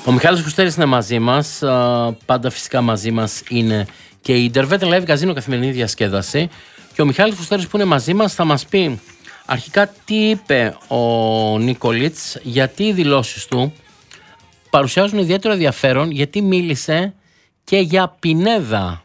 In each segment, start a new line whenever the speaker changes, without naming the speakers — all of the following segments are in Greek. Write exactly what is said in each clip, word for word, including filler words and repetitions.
Ο Μιχάλης Φουστέρης είναι μαζί μας. Πάντα φυσικά μαζί μας είναι και η Intervet Live Καζίνο, καθημερινή διασκέδαση. Και ο Μιχάλης Φουστέρης που είναι μαζί μας θα μας πει αρχικά τι είπε ο Νίκολιτς, γιατί οι δηλώσεις του παρουσιάζουν ιδιαίτερο ενδιαφέρον, γιατί μίλησε και για Πινέδα.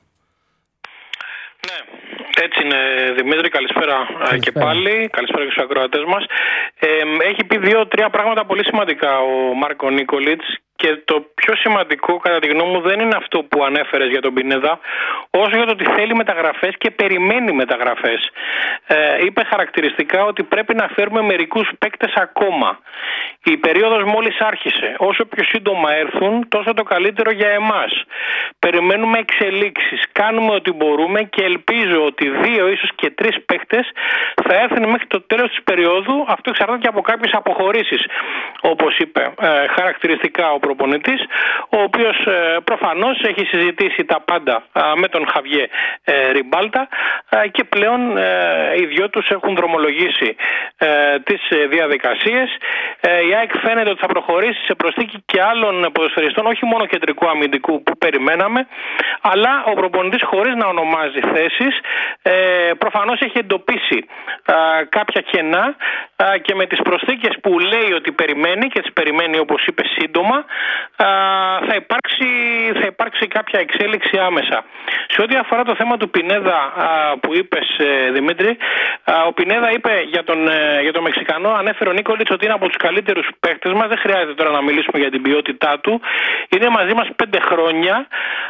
Ναι, έτσι είναι, Δημήτρη, καλησπέρα, καλησπέρα και πάλι, καλησπέρα και στους ακροατές μας. Ε, έχει πει δύο-τρία πράγματα πολύ σημαντικά ο Μάρκο Νίκολιτς. Και το πιο σημαντικό, κατά τη γνώμη μου, δεν είναι αυτό που ανέφερες για τον Πινέδα, όσο για το ότι θέλει μεταγραφές και περιμένει μεταγραφές. Ε, είπε χαρακτηριστικά ότι πρέπει να φέρουμε μερικούς παίκτες ακόμα. Η περίοδος μόλις άρχισε. Όσο πιο σύντομα έρθουν, τόσο το καλύτερο για εμάς. Περιμένουμε εξελίξεις. Κάνουμε ό,τι μπορούμε και ελπίζω ότι δύο, ίσως και τρεις παίκτες θα έρθουν μέχρι το τέλος της περίοδου. Αυτό εξαρτάται και από κάποιες αποχωρήσεις, όπως είπε ε, χαρακτηριστικά ο προπονητής, ο οποίος ε, προφανώς έχει συζητήσει τα πάντα ε, με τον Χαβιέ ε, Ριμπάλτα ε, και πλέον ε, οι δυο τους έχουν δρομολογήσει ε, τις ε, διαδικασίες. Ε, η ΑΕΚ φαίνεται ότι θα προχωρήσει σε προσθήκη και άλλων ποδοσφαιριστών, όχι μόνο κεντρικού αμυντικού που περιμέναμε, αλλά ο προπονητής, χωρίς να ονομάζει θέσεις, ε, προφανώς έχει εντοπίσει ε, κάποια κενά ε, και με τις προσθήκες που λέει ότι περιμένει και τις περιμένει, όπως είπε, σύντομα, θα υπάρξει, θα υπάρξει κάποια εξέλιξη άμεσα. Σε ό,τι αφορά το θέμα του Πινέδα που είπες, Δημήτρη, ο Πινέδα είπε για τον, για τον Μεξικανό, ανέφερε ο Νίκολιτς ότι είναι από τους καλύτερους παίκτες μας. Δεν χρειάζεται τώρα να μιλήσουμε για την ποιότητά του. Είναι μαζί μας πέντε χρόνια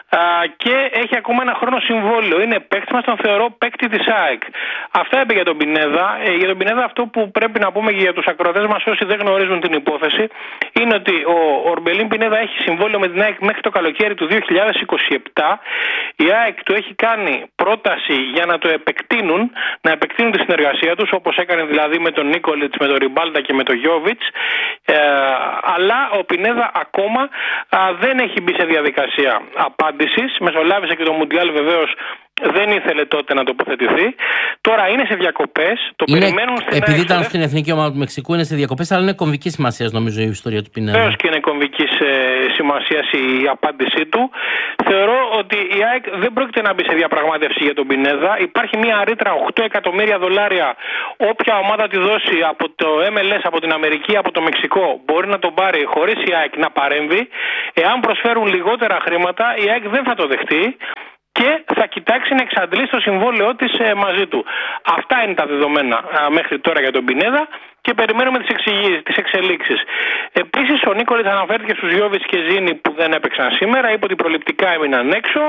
και έχει ακόμα ένα χρόνο συμβόλαιο. Είναι παίκτης μας, τον θεωρώ παίκτη της ΑΕΚ. Αυτά είπε για τον Πινέδα. Για τον Πινέδα αυτό που πρέπει να πούμε και για τους ακροατές μας, όσοι δεν γνωρίζουν την υπόθεση, είναι ότι ο Ορμπελίν Πινέδα έχει συμβόλαιο με την ΑΕΚ μέχρι το καλοκαίρι του δύο χιλιάδες είκοσι επτά. Η ΑΕΚ του έχει κάνει πρόταση για να το επεκτείνουν, να επεκτείνουν τη συνεργασία τους, όπως έκανε δηλαδή με τον Νίκολιτς, με τον Ριμπάλτα και με τον Γιόβιτς. Ε, αλλά ο Πινέδα ακόμα α, δεν έχει μπει σε διαδικασία απάντησης. Μεσολάβησε και το Μουντιάλ, βεβαίως δεν ήθελε τότε να τοποθετηθεί. Τώρα είναι σε διακοπές. Το
είναι,
περιμένουν στην
επειδή
ΑΕΚ,
ήταν στην εθνική ομάδα του Μεξικού, είναι σε διακοπές, αλλά είναι κομβική σημασία, νομίζω, η ιστορία του Πινέδα.
Βεβαίως και είναι κομβική σημασία η απάντησή του. Θεωρώ ότι η ΑΕΚ δεν πρόκειται να μπει σε διαπραγμάτευση για τον Πινέδα. Υπάρχει μια ρήτρα οκτώ εκατομμύρια δολάρια. Όποια ομάδα τη δώσει από το εμ ελ ες, από την Αμερική, από το Μεξικό, μπορεί να τον πάρει χωρίς η ΑΕΚ να παρέμβει. Εάν προσφέρουν λιγότερα χρήματα, η ΑΕΚ δεν θα το δεχτεί και θα κοιτάξει να εξαντλήσει το συμβόλαιό της ε, μαζί του. Αυτά είναι τα δεδομένα α, μέχρι τώρα για τον Πινέδα και περιμένουμε τις, εξηγήσεις, τις εξελίξεις. Επίσης, ο Νίκολιτς αναφέρθηκε στους Γιόβιτς και Ζήνη που δεν έπαιξαν σήμερα. Είπε ότι προληπτικά έμειναν έξω.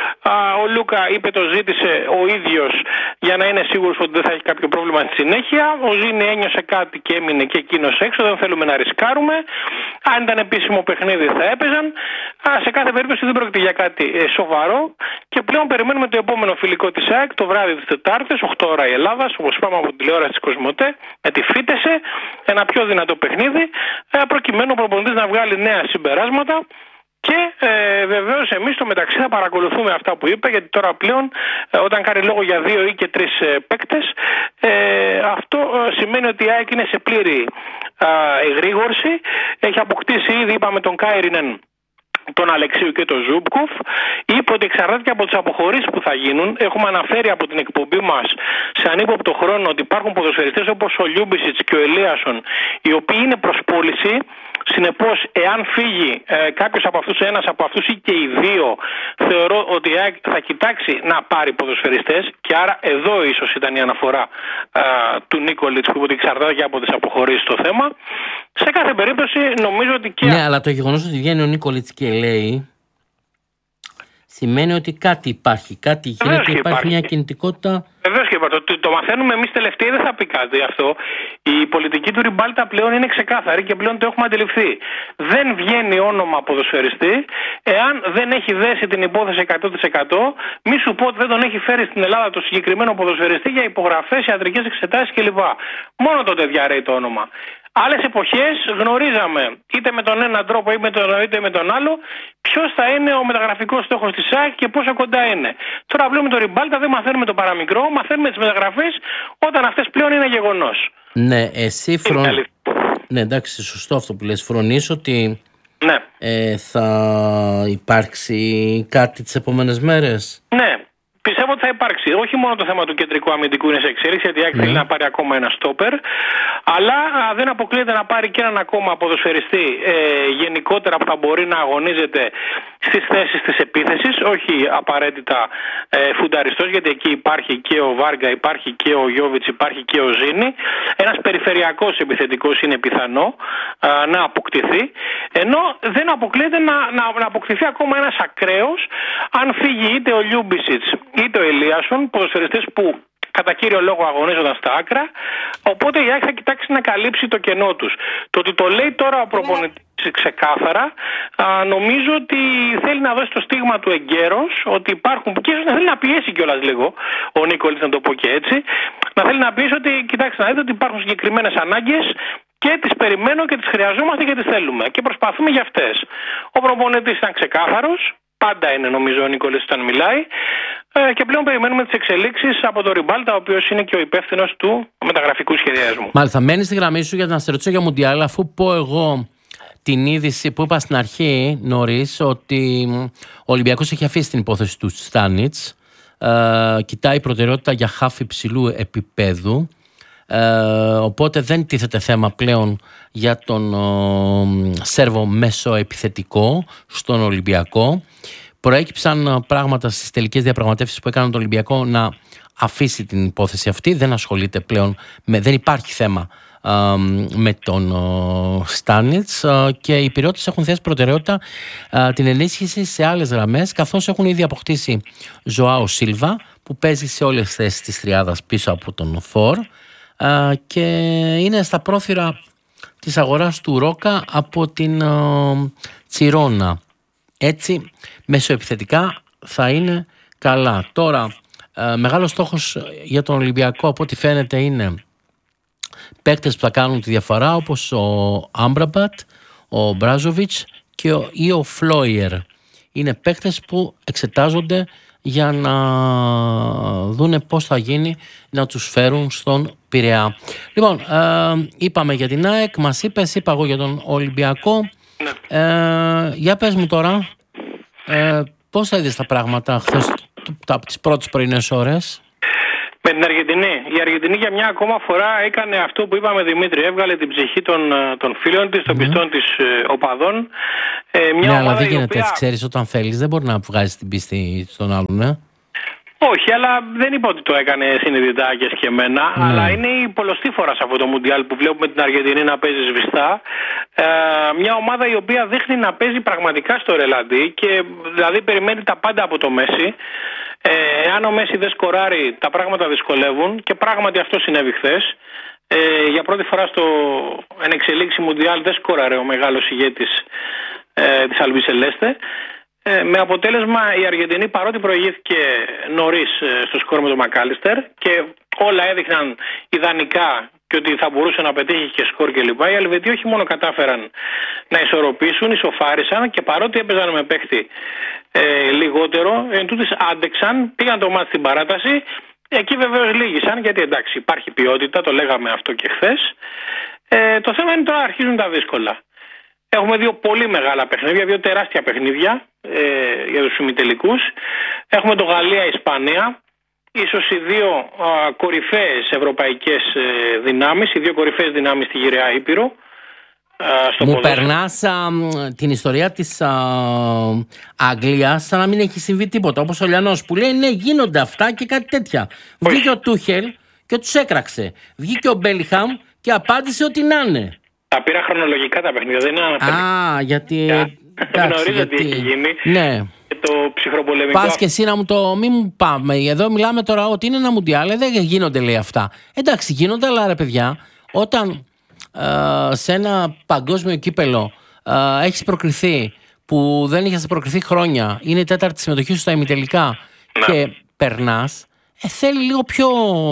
Α, ο Λούκα είπε το ζήτησε ο ίδιος για να είναι σίγουρος ότι δεν θα έχει κάποιο πρόβλημα στη συνέχεια. Ο Ζήνη ένιωσε κάτι και έμεινε και εκείνος έξω. Δεν θέλουμε να ρισκάρουμε. Αν ήταν επίσημο παιχνίδι θα έπαιζαν. Α, σε κάθε περίπτωση δεν πρόκειται για κάτι ε, σοβαρό. Και πλέον περιμένουμε το επόμενο φιλικό της ΑΕΚ το βράδυ της Τετάρτης, οκτώ ώρα η Ελλάδας, όπως είπαμε, από την τηλεόραση της Κοσμοτέ, με τη Φίτεσε, ένα πιο δυνατό παιχνίδι, προκειμένου ο προπονητής να βγάλει νέα συμπεράσματα. Και ε, βεβαίως εμείς στο μεταξύ θα παρακολουθούμε αυτά που είπε, γιατί τώρα πλέον ε, όταν κάνει λόγο για δύο ή και τρεις ε, παίκτες, ε, αυτό ε, σημαίνει ότι η ΑΕΚ είναι σε πλήρη ε, εγρήγορση. Έχει αποκτήσει ήδη, είπαμε, τον Κάιρινεν, τον Αλεξίου και τον Ζούμπκοφ. Είπε ότι εξαρτάται και από τις αποχωρήσεις που θα γίνουν. Έχουμε αναφέρει από την εκπομπή μας σε ανύποπτο χρόνο ότι υπάρχουν ποδοσφαιριστές όπως ο Λιούμπισιτς και ο Ελίασον, οι οποίοι είναι προς πώληση. Συνεπώς, εάν φύγει ε, κάποιος από αυτούς, ένας από αυτούς ή και οι δύο, θεωρώ ότι η ΑΕΚ θα κοιτάξει να πάρει ποδοσφαιριστές και άρα εδώ ίσως ήταν η αναφορά ε, του Νίκολιτς που είπε ότι εξαρτάται και από τις αποχωρήσεις το θέμα. Σε κάθε περίπτωση νομίζω ότι και...
Ναι, αλλά το γεγονός ότι βγαίνει ο Νίκολιτς και λέει σημαίνει ότι κάτι υπάρχει, κάτι γίνεται, υπάρχει, υπάρχει μια κινητικότητα.
Βεβαίως και υπάρχει. Το, το μαθαίνουμε εμείς τελευταίοι, δεν θα πει κάτι αυτό. Η πολιτική του Ριμπάλτα πλέον είναι ξεκάθαρη και πλέον το έχουμε αντιληφθεί. Δεν βγαίνει όνομα ποδοσφαιριστή εάν δεν έχει δέσει την υπόθεση εκατό τοις εκατό. Μη σου πω ότι δεν τον έχει φέρει στην Ελλάδα το συγκεκριμένο ποδοσφαιριστή για υπογραφές, ιατρικές εξετάσεις κλπ. Μόνο τότε διαρρέει το όνομα. Άλλες εποχές γνωρίζαμε είτε με τον έναν τρόπο είτε με τον, είτε με τον άλλο ποιος θα είναι ο μεταγραφικός στόχος της ΑΕΚ και πόσο κοντά είναι. Τώρα βλέπουμε το Ριμπάλτα, δεν μαθαίνουμε το παραμικρό, μαθαίνουμε τις μεταγραφές όταν αυτές πλέον είναι γεγονός.
Ναι, εσύ φρον... Ναι, εντάξει, σωστό αυτό που λες. Φρονείς ότι
Ναι.
Ε, θα υπάρξει κάτι τις επόμενες μέρες?
Ναι. Πιστεύω ότι θα υπάρξει. Όχι μόνο το θέμα του κεντρικού αμυντικού είναι σε εξέλιξη, γιατί η ΑΕΚ θέλει να πάρει ακόμα ένα στόπερ, αλλά α, δεν αποκλείεται να πάρει και έναν ακόμα ποδοσφαιριστή ε, γενικότερα που θα μπορεί να αγωνίζεται στις θέσεις της επίθεσης, όχι απαραίτητα ε, φουνταριστός, γιατί εκεί υπάρχει και ο Βάργα, υπάρχει και ο Γιόβιτς, υπάρχει και ο Ζήνη. Ένας περιφερειακός επιθετικός είναι πιθανό α, να αποκτηθεί, ενώ δεν αποκλείεται να, να, να αποκτηθεί ακόμα ένας ακραίος, αν φύγει είτε ο Λιούμπισιτς είτε ο Ελίασον, ποδοσφαιριστές που κατά κύριο λόγο αγωνίζονταν στα άκρα, οπότε η ΑΕΚ θα κοιτάξει να καλύψει το κενό τους. Το ότι το λέει τώρα ο προπονητής ξεκάθαρα, α, νομίζω ότι θέλει να δώσει το στίγμα του εγκαίρος, ότι υπάρχουν, και ίσως να θέλει να πιέσει κιόλας λίγο ο Νίκολιτς, να το πω και έτσι, να θέλει να πιέσει ότι κοιτάξτε να δείτε ότι υπάρχουν συγκεκριμένες ανάγκες και τις περιμένω και τις χρειαζόμαστε και τις θέλουμε και προσπαθούμε για αυτές. Ο προπονητής ήταν ξεκάθαρος. Πάντα είναι νομίζω ο Νίκολιτς όταν μιλάει, ε, και πλέον περιμένουμε τις εξελίξεις από τον Ριμπάλτα, ο οποίος είναι και ο υπεύθυνος του μεταγραφικού σχεδιασμού.
Μάλιστα, μένει στη γραμμή σου για να σε ρωτήσω για Μουντιάλ, αφού πω εγώ την είδηση που είπα στην αρχή νωρίς, ότι ο Ολυμπιακός έχει αφήσει την υπόθεση του Στάνιτς, ε, κοιτάει προτεραιότητα για χαφ υψηλού επίπεδου. Ε, οπότε δεν τίθεται θέμα πλέον για τον ο, Σέρβο μέσο επιθετικό στον Ολυμπιακό. Προέκυψαν πράγματα στις τελικές διαπραγματεύσεις που έκαναν τον Ολυμπιακό να αφήσει την υπόθεση αυτή. Δεν ασχολείται πλέον με, δεν υπάρχει θέμα ε, με τον ε, Στάνιτς, ε, και οι Πειραιώτες έχουν θέσει προτεραιότητα ε, την ενίσχυση σε άλλες γραμμές, καθώς έχουν ήδη αποκτήσει Ζωάο Σίλβα που παίζει σε όλες τις θέσεις της τριάδας πίσω από τον Φορ, Uh, και είναι στα πρόθυρα της αγοράς του Ρόκα από την uh, Τσιρόνα. Έτσι μεσοεπιθετικά θα είναι καλά. Τώρα uh, μεγάλος στόχος για τον Ολυμπιακό από ό,τι φαίνεται είναι παίκτες που θα κάνουν τη διαφορά, όπως ο Άμπραμπατ, ο Μπράζοβιτς και ο, ή ο Φλόιερ. Είναι παίκτες που εξετάζονται για να δούνε πώς θα γίνει να τους φέρουν στον Πειραιά. Λοιπόν, ε, είπαμε για την ΑΕΚ, μας είπες, είπα εγώ για τον Ολυμπιακό. Ναι. Ε, για πες μου τώρα, ε, πώς θα είδες τα πράγματα χθες, από τις πρώτες πρωινές ώρες?
Με την Αργεντινή. Η Αργεντινή για μια ακόμα φορά έκανε αυτό που είπαμε, Δημήτρη. Έβγαλε την ψυχή των, των φίλων της, των mm. πιστών της ε, οπαδών. Ε, μια
ναι, αλλά δεν γίνεται
οποία...
έτσι, ξέρεις, όταν θέλεις δεν μπορεί να βγάζεις την πίστη στον άλλον, ναι.
Όχι, αλλά δεν είπα ότι το έκανε συνειδητά και σκεμμένα, mm. αλλά είναι η πολλωστή φορά σε αυτό το Μουντιάλ που βλέπουμε την Αργεντινή να παίζει σβηστά. Ε, μια ομάδα η οποία δείχνει να παίζει πραγματικά στο ρελαντί και δηλαδή περιμένει τα πάντα από το Μέση. Ε, αν ο Μέση δεν σκοράρει, τα πράγματα δυσκολεύουν και πράγματι αυτό συνέβη χθες. Ε, για πρώτη φορά στο ενεξελίξη Μουντιάλ δεν σκόραρε ο μεγάλος ηγέτης ε, της Αλμπισελέστε. Ε, με αποτέλεσμα η Αργεντινή, παρότι προηγήθηκε νωρίς ε, στο σκορ με τον Μακάλιστερ και όλα έδειχναν ιδανικά και ότι θα μπορούσε να πετύχει και σκορ κλπ. Οι Ελβετοί όχι μόνο κατάφεραν να ισορροπήσουν, ισοφάρισαν και παρότι έπαιζαν με παίχτη ε, λιγότερο, εν τούτης άντεξαν, πήγαν το μάτι στην παράταση. Εκεί βεβαίως λύγησαν, γιατί εντάξει υπάρχει ποιότητα, το λέγαμε αυτό και χθες. Ε, το θέμα είναι τώρα αρχίζουν τα δύσκολα. Έχουμε δύο πολύ μεγάλα παιχνίδια, δύο τεράστια παιχνίδια ε, για τους ημιτελικούς. Έχουμε το Γαλλία-Ισπανία, ίσως οι δύο α, κορυφαίες ευρωπαϊκές ε, δυνάμεις, οι δύο κορυφαίες δυνάμεις στη γυραιά Ήπειρο.
Στο Μου περνάς α, την ιστορία της α, Αγγλίας σαν να μην έχει συμβεί τίποτα. Όπως ο Λιανός που λέει ναι, γίνονται αυτά και κάτι τέτοια. Όχι. Βγήκε ο Τούχελ και τους έκραξε. Βγήκε ο Μπέλιχαμ και απάντησε ότι να είναι.
Τα πήρα χρονολογικά τα παιχνίδια, δεν είναι
αναφέρει. Α, γιατί.
Γνωρίζετε γιατί... τι έχει γίνει.
Ναι.
Και το ψυχροπολεμικό.
Πας και εσύ να μου το. Μην μου πάμε. Εδώ μιλάμε τώρα ότι είναι ένα Μουντιάλ. Δεν γίνονται, λέει αυτά. Εντάξει, γίνονται, αλλά ρε παιδιά, όταν ε, σε ένα παγκόσμιο κύπελο ε, έχεις προκριθεί που δεν είχες προκριθεί χρόνια, είναι η τέταρτη συμμετοχή σου στα ημιτελικά ναι. και περνάς, ε, θέλει λίγο πιο.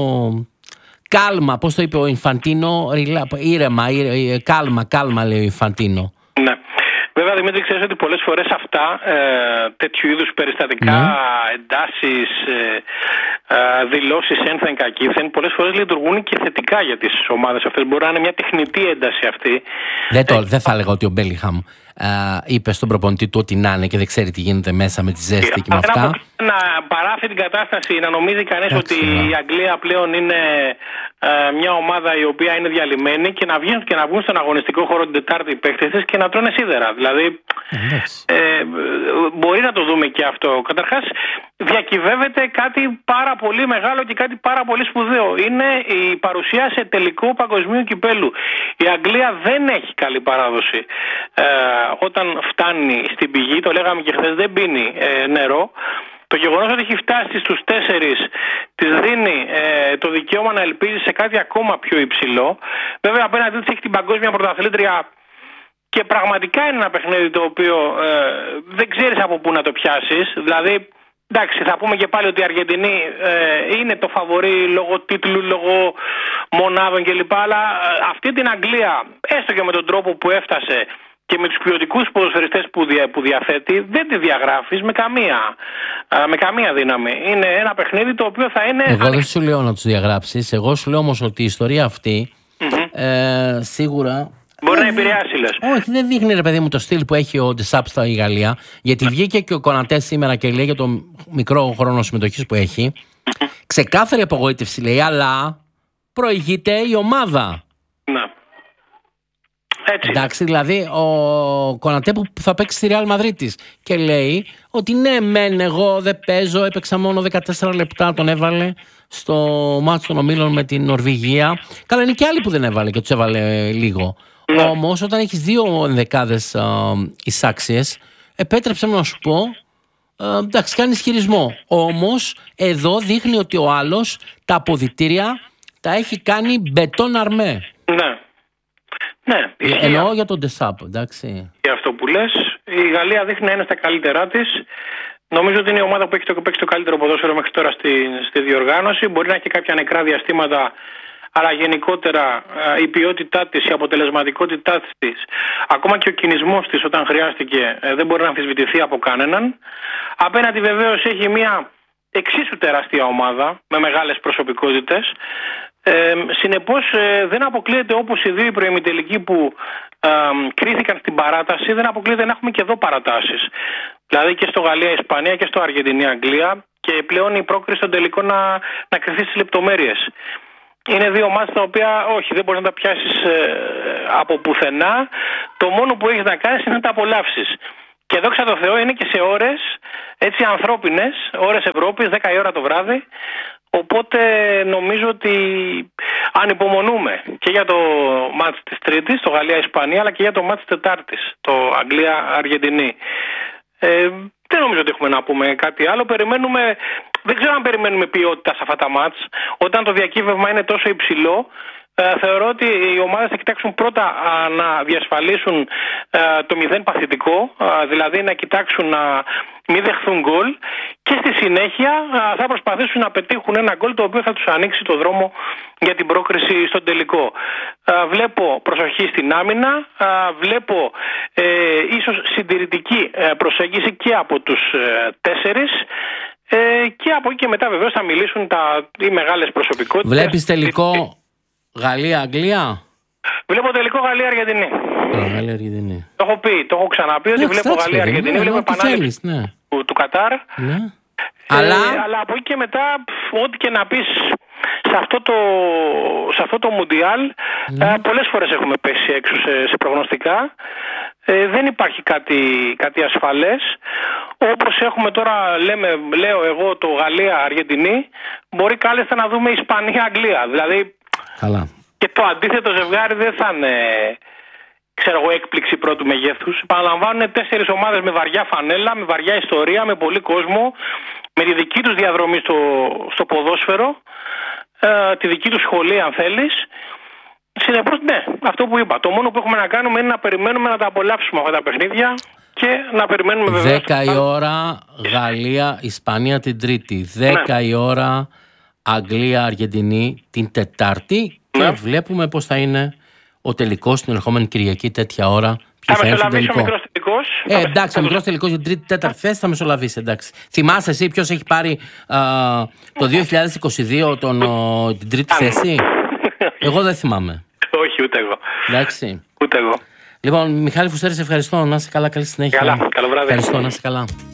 Κάλμα, πώς το είπε ο Ινφαντίνο, ήρεμα, ήρεμα, κάλμα, κάλμα λέει ο Ινφαντίνο.
Ναι. Βέβαια Δημήτρη, ξέρεις ότι πολλές φορές αυτά, ε, τέτοιου είδους περιστατικά, ναι. εντάσεις, ε, ε, δηλώσεις ένθεν κακήθεν, πολλές φορές λειτουργούν και θετικά για τις ομάδες αυτές. Μπορεί να είναι μια τεχνητή ένταση αυτή.
Δεν, το, ε, δεν θα έλεγα ότι ο Μπέλιχαμ είπε στον προπονητή του ότι να είναι και δεν ξέρει τι γίνεται μέσα με τη ζέστη και με αυτά.
Να παράθει την κατάσταση, να νομίζει κανείς ότι η Αγγλία πλέον είναι ε, μια ομάδα η οποία είναι διαλυμένη και να βγουν, και να βγουν στον αγωνιστικό χώρο την Τετάρτη οι παίκτες της και να τρώνε σίδερα. Δηλαδή ε, μπορεί να το δούμε και αυτό. Καταρχάς διακυβεύεται κάτι πάρα πολύ μεγάλο και κάτι πάρα πολύ σπουδαίο. Είναι η παρουσία σε τελικό παγκοσμίου κυπέλου. Η Αγγλία δεν έχει καλή παράδοση. Ε, όταν φτάνει στην πηγή, το λέγαμε και χθες, δεν πίνει ε, νερό. Το γεγονός ότι έχει φτάσει στους τέσσερις της δίνει ε, το δικαίωμα να ελπίζει σε κάτι ακόμα πιο υψηλό. Βέβαια απέναντί της έχει την παγκόσμια πρωταθλήτρια και πραγματικά είναι ένα παιχνίδι το οποίο ε, δεν ξέρεις από πού να το πιάσεις. Δηλαδή, εντάξει, θα πούμε και πάλι ότι η Αργεντινή ε, είναι το φαβορί λόγω τίτλου, λόγω μονάδων κλπ. Αλλά ε, αυτή την Αγγλία, έστω και με τον τρόπο που έφτασε και με τους ποιοτικούς ποδοσφαιριστές που, δια, που διαθέτει, δεν τη διαγράφεις με καμία, α, με καμία δύναμη. Είναι ένα παιχνίδι το οποίο θα είναι...
Εγώ δεν σου λέω να τους διαγράψεις. Εγώ σου λέω όμως ότι η ιστορία αυτή mm-hmm. ε, σίγουρα...
Μπορεί ε, να επηρεάσει, λες.
Όχι, δεν δείχνει, ρε παιδί μου, το στυλ που έχει ο Ντεσάπ στα Γαλλία. Γιατί βγήκε και ο Κονατέ σήμερα και λέει για το μικρό χρόνο συμμετοχής που έχει. Mm-hmm. Ξεκάθαρη απογοήτευση λέει, αλλά προηγείται η ομάδα.
Ναι. Έτσι.
Εντάξει, δηλαδή ο Κονατέ που θα παίξει στη Real Madrid και λέει ότι ναι, μεν εγώ δεν παίζω, έπαιξα μόνο δεκατέσσερα λεπτά, τον έβαλε στο μάτσο των ομίλων με την Νορβηγία. Καλά, είναι και άλλοι που δεν έβαλε και τους έβαλε λίγο. Ναι. Όμως όταν έχεις δύο ενδεκάδες εισάξιες, επέτρεψε να σου πω, α, εντάξει, κάνει ισχυρισμό. Όμως εδώ δείχνει ότι ο άλλος τα αποδυτήρια τα έχει κάνει μπετόν αρμέ.
Ναι. Ναι,
εννοώ για τον Ντεσάπ, εντάξει.
Για αυτό που λες, η Γαλλία δείχνει να είναι στα καλύτερά της. Νομίζω ότι είναι η ομάδα που έχει το, παίξει το καλύτερο ποδόσφαιρο μέχρι τώρα στη, στη διοργάνωση. Μπορεί να έχει κάποια νεκρά διαστήματα, αλλά γενικότερα η ποιότητά της, η αποτελεσματικότητά της, ακόμα και ο κινησμός της όταν χρειάστηκε, δεν μπορεί να αμφισβητηθεί από κανέναν. Απέναντι βεβαίως έχει μια εξίσου τεράστια ομάδα με μεγάλες προσωπικότητες. Ε, συνεπώς ε, δεν αποκλείεται, όπως οι δύο προημιτελικοί που ε, κρίθηκαν στην παράταση, δεν αποκλείεται να έχουμε και εδώ παρατάσεις. Δηλαδή και στο Γαλλία-Ισπανία και στο Αργεντινή-Αγγλία, και πλέον η πρόκριση στον τελικό να, να κρυθεί στις λεπτομέρειες. Είναι δύο μάτς τα οποία όχι, δεν μπορείς να τα πιάσεις ε, από πουθενά. Το μόνο που έχεις να κάνεις είναι να τα απολαύσεις. Και δόξα τω Θεώ είναι και σε ώρες έτσι ανθρώπινες, ώρες Ευρώπης, δέκα η ώρα το βράδυ. Οπότε νομίζω ότι ανυπομονούμε και για το μάτς της Τρίτης, το Γαλλία-Ισπανία, αλλά και για το μάτς της Τετάρτης, το Αγγλία-Αργεντινή. Ε, δεν νομίζω ότι έχουμε να πούμε κάτι άλλο. Περιμένουμε, δεν ξέρω αν περιμένουμε ποιότητα σε αυτά τα μάτς. Όταν το διακύβευμα είναι τόσο υψηλό, ε, θεωρώ ότι οι ομάδες θα κοιτάξουν πρώτα α, να διασφαλίσουν ε, το μηδέν παθητικό, α, δηλαδή να κοιτάξουν να μην δεχθούν γκολ, και στη συνέχεια α, θα προσπαθήσουν να πετύχουν ένα γκολ το οποίο θα τους ανοίξει το δρόμο για την πρόκριση στον τελικό. Α, βλέπω προσοχή στην άμυνα, α, βλέπω ε, ίσως συντηρητική ε, προσέγγιση και από τους ε, τέσσερις, ε, και από εκεί και μετά βεβαίως θα μιλήσουν τα, οι μεγάλες προσωπικότητες.
Βλέπεις τελικό Γαλλία-Αγγλία?
Βλέπω τελικό Γαλλία-Αργεντινή.
Γαλλία-Αργεντινή.
Το έχω πει, το έχω ξαναπεί ότι βλέπω Γαλλία-Αργεντινή. Βλέπω επανάληψη
ναι.
του, του Κατάρ.
Ναι.
Ε,
αλλά...
αλλά από εκεί και μετά, ό,τι και να πεις σε αυτό το, σε αυτό το Μουντιάλ, ναι. ε, πολλές φορές έχουμε πέσει έξω σε, σε προγνωστικά. Ε, δεν υπάρχει κάτι, κάτι ασφαλές. Όπως έχουμε τώρα, λέμε, λέω εγώ, το Γαλλία-Αργεντινή, μπορεί κάλλιστα να δούμε Ισπανία-Αγγλία. Δηλαδή,
καλά.
Και το αντίθετο ζευγάρι δεν θα είναι, ξέρω εγώ, έκπληξη πρώτου μεγέθους. Επαναλαμβάνουν τέσσερις ομάδες με βαριά φανέλα, με βαριά ιστορία, με πολύ κόσμο, με τη δική τους διαδρομή στο, στο ποδόσφαιρο, ε, τη δική τους σχολή αν θέλεις. Συνεπώς, ναι, αυτό που είπα. Το μόνο που έχουμε να κάνουμε είναι να περιμένουμε να τα απολαύσουμε αυτά τα παιχνίδια και να περιμένουμε βεβαίως.
δέκα η ώρα Γαλλία, Ισπανία την Τρίτη. δέκα ναι. η ώρα Αγγλία, Αργεντινή την Τετάρτη. Και ναι. βλέπουμε πώς θα είναι ο τελικός την ερχόμενη Κυριακή τέτοια ώρα.
Θα μεσολαβήσει ο μικρός τελικός.
Ε, εντάξει, ο μικρός τελικός για την Τρίτη, Τέταρτη θέση θα μεσολαβήσει, εντάξει. Θυμάσαι εσύ ποιος έχει πάρει α, το δύο χιλιάδες είκοσι δύο τον, ο, την Τρίτη θέση? Εγώ δεν θυμάμαι.
Όχι, ούτε εγώ.
Εντάξει.
Ούτε εγώ.
Λοιπόν, Μιχάλη Φουστέρη, ευχαριστώ. Να είσαι καλά, καλή συνέχεια.
Καλά, καλό βράδυ.
Ευχαριστώ, να είσαι καλά.